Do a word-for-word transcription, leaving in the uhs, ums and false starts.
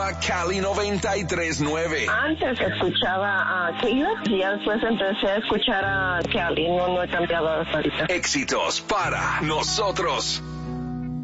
Cali noventa y tres punto nueve. Antes escuchaba a Keila y después empecé a escuchar a Cali. No, no he cambiado hasta ahorita. Éxitos para nosotros.